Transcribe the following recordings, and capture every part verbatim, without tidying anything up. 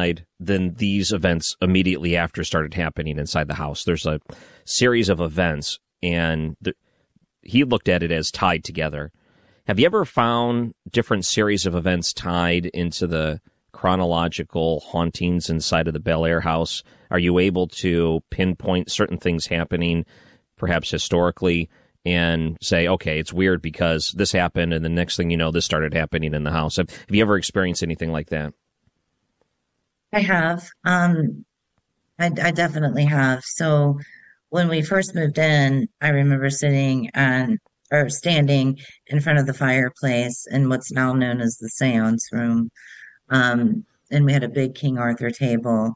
outside, then these events immediately after started happening inside the house. There's a series of events, and th- he looked at it as tied together. Have you ever found different series of events tied into the chronological hauntings inside of the Bel Air house? Are you able to pinpoint certain things happening, perhaps historically, and say, okay, it's weird because this happened, and the next thing you know, this started happening in the house? Have, have you ever experienced anything like that? I have. Um, I, I definitely have. So when we first moved in, I remember sitting and or standing in front of the fireplace in what's now known as the seance room. Um, and we had a big King Arthur table.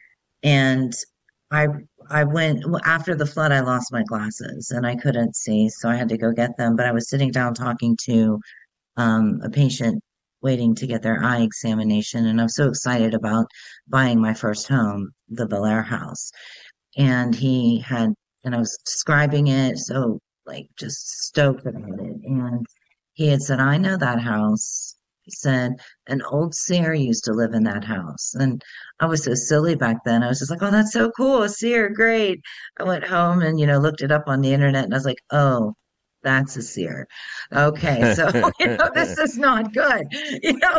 And I I went after the flood, I lost my glasses and I couldn't see, so I had to go get them. But I was sitting down talking to um, a patient waiting to get their eye examination, and I'm so excited about buying my first home, the Bel Air house. And he had, and I was describing it, so like just stoked about it. And he had said, I know that house. He said, an old seer used to live in that house. And I was so silly back then. I was just like, oh, that's so cool. A seer, great. I went home and, you know, looked it up on the internet and I was like, oh, that's a seer. Okay, so you know this is not good. You know,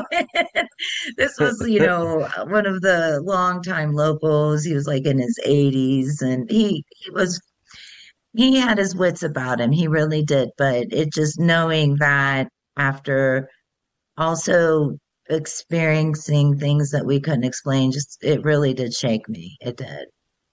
this was you know one of the longtime locals. He was like in his eighties, and he he was he had his wits about him. He really did. But it just knowing that after also experiencing things that we couldn't explain, just it really did shake me. It did.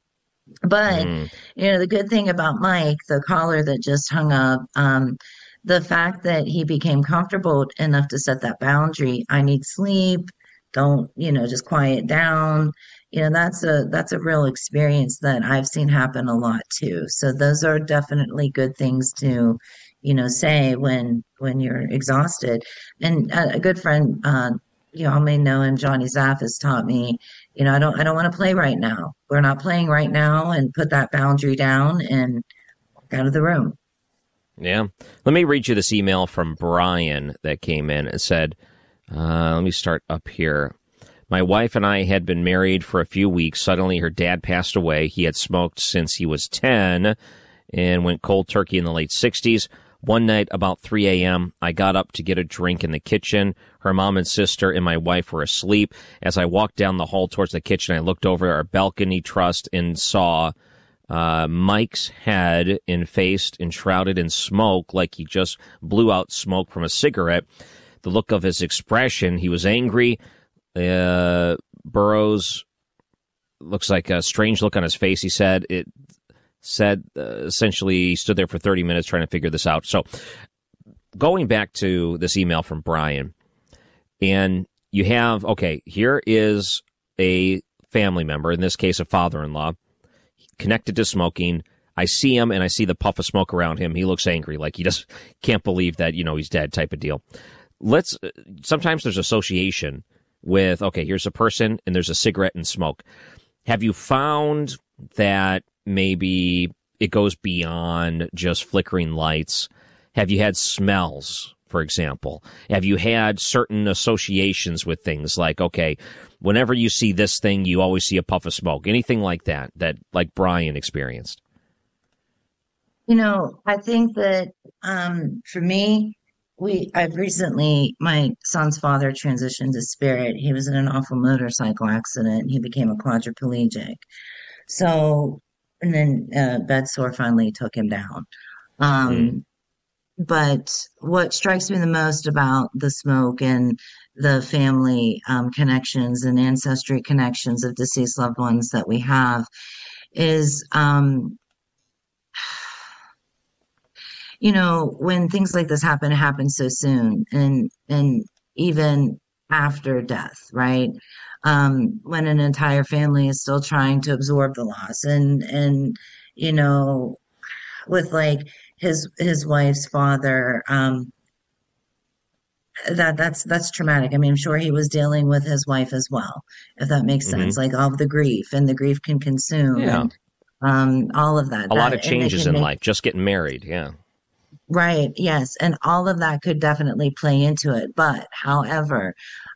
But, Mm. you know, the good thing about Mike, the caller that just hung up, um, the fact that he became comfortable enough to set that boundary, I need sleep, don't, you know, just quiet down. You know, that's a that's a real experience that I've seen happen a lot too. So those are definitely good things to, you know, say when when you're exhausted. And a, a good friend, uh, you all may know him, Johnny Zaff, has taught me, you know, I don't I don't want to play right now. We're not playing right now, and put that boundary down and walk out of the room. Yeah. Let me read you this email from Brian that came in and said, uh, let me start up here. My wife and I had been married for a few weeks. Suddenly her dad passed away. He had smoked since he was ten and went cold turkey in the late sixties. One night about three a.m., I got up to get a drink in the kitchen. Her mom and sister and my wife were asleep. As I walked down the hall towards the kitchen, I looked over our balcony truss and saw uh, Mike's head enfaced and shrouded in smoke like he just blew out smoke from a cigarette. The look of his expression, he was angry. Uh, Burroughs looks like a strange look on his face, he said. It said uh, essentially he stood there for thirty minutes trying to figure this out. So going back to this email from Brian, and you have, okay, here is a family member, in this case a father-in-law, connected to smoking. I see him and I see the puff of smoke around him. He looks angry, like he just can't believe that, you know, he's dead type of deal. Let's, sometimes there's association with, okay, here's a person and there's a cigarette and smoke. Have you found that maybe it goes beyond just flickering lights? Have you had smells, for example? Have you had certain associations with things like, okay, whenever you see this thing, you always see a puff of smoke? Anything like that, that like Brian experienced? You know, I think that um, for me, we I've recently my son's father transitioned to spirit. He was in an awful motorcycle accident. He became a quadriplegic. So, and then uh, bed sore finally took him down. Mm. Um, but what strikes me the most about the smoke and the family um, connections and ancestry connections of deceased loved ones that we have is, um, you know, when things like this happen, it happens so soon, and and even after death, right? Um, when an entire family is still trying to absorb the loss, and and you know, with like his his wife's father, um, that that's that's traumatic. I mean, I'm sure he was dealing with his wife as well, if that makes Mm-hmm. sense. Like all of the grief, and the grief can consume, Yeah. and um, all of that. A lot That of and it changes can in make life, just getting married. Yeah. right, yes, and all of that could definitely play into it. But however,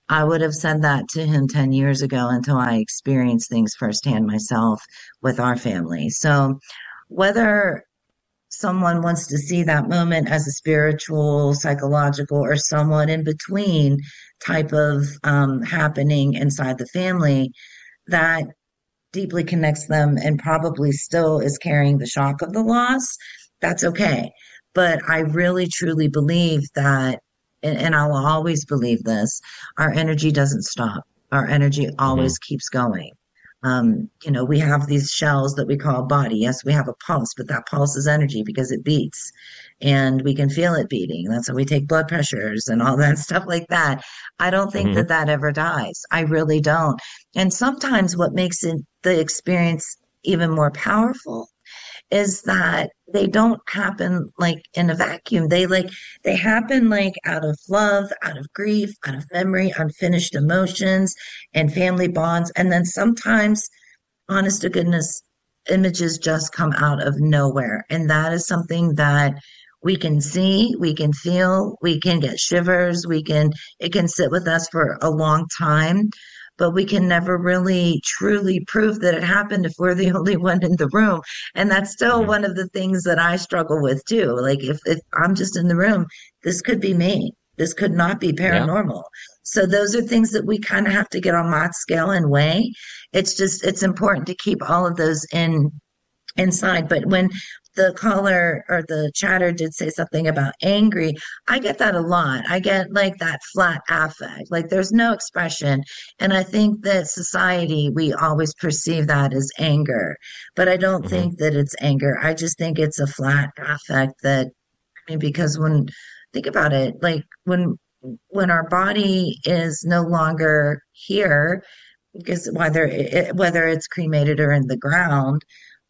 I would have said that to him ten years ago until I experienced things firsthand myself with our family. So whether someone wants to see that moment as a spiritual, psychological, or somewhat in between type of um, happening inside the family, that deeply connects them and probably still is carrying the shock of the loss, that's okay. But I really truly believe that, and, and I will always believe this, our energy doesn't stop. Our energy always mm-hmm. keeps going. Um, you know, we have these shells that we call body. Yes, we have a pulse, but that pulse is energy because it beats and we can feel it beating. That's how we take blood pressures and all that stuff like that. I don't think mm-hmm. that that ever dies. I really don't. And sometimes what makes it, the experience even more powerful is that they don't happen like in a vacuum. They like, they happen like out of love, out of grief, out of memory, unfinished emotions and family bonds. And then sometimes, honest to goodness, images just come out of nowhere. And that is something that we can see, we can feel, we can get shivers, we can, it can sit with us for a long time. But we can never really truly prove that it happened if we're the only one in the room. And that's still one of the things that I struggle with too. Like if, if I'm just in the room, this could be me. This could not be paranormal. Yeah. So those are things that we kind of have to get on Matt's scale and weigh. It's just, it's important to keep all of those in inside. But when the caller or the chatter did say something about angry, I get that a lot. I get like that flat affect, like there's no expression. And I think that society, we always perceive that as anger, but I don't mm-hmm. think that it's anger. I just think it's a flat affect that, I mean, because when, think about it, like when, when our body is no longer here, because whether it, whether it's cremated or in the ground,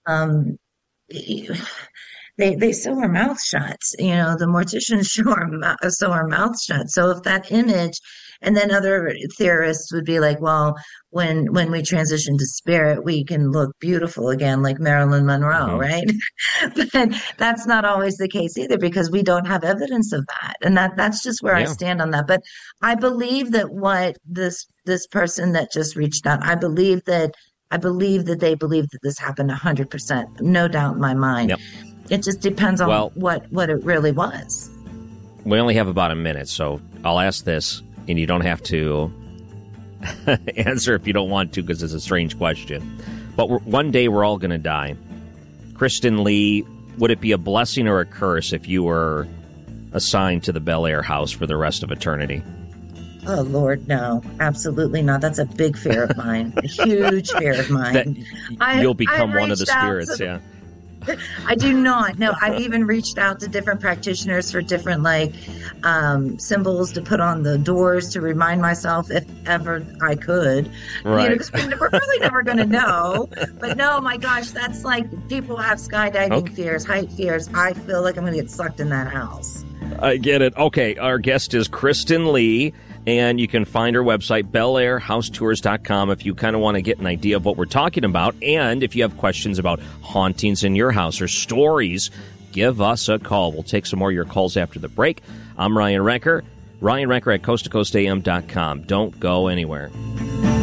um, they they sew our mouths shut. You know, the morticians show our mouth, sew our mouths shut. So if that image, and then other theorists would be like, well, when when we transition to spirit, we can look beautiful again, like Marilyn Monroe, mm-hmm. right? But that's not always the case either, because we don't have evidence of that, and that that's just where yeah. I stand on that. But I believe that what this this person that just reached out, I believe that. I believe that they believe that this happened one hundred percent. No doubt in my mind. Yep. It just depends on well, what, what it really was. We only have about a minute, so I'll ask this, and you don't have to answer if you don't want to, because it's a strange question. But we're, one day we're all going to die. Kristen Lee, would it be a blessing or a curse if you were assigned to the Bel Air house for the rest of eternity? Oh, Lord, no, absolutely not. That's a big fear of mine, a huge fear of mine. That you'll become one of the spirits, yeah. I do not. No, I've even reached out to different practitioners for different, like, um, symbols to put on the doors to remind myself if ever I could. Right. You know, because we're really never going to know. But no, my gosh, that's like people have skydiving okay. fears, height fears. I feel like I'm going to get sucked in that house. I get it. Okay, our guest is Kristen Lee. And you can find her website, bel air house tours dot com, if you kind of want to get an idea of what we're talking about. And if you have questions about hauntings in your house or stories, give us a call. We'll take some more of your calls after the break. I'm Ryan Recker. Ryan Recker at coast to coast a m dot com. Don't go anywhere.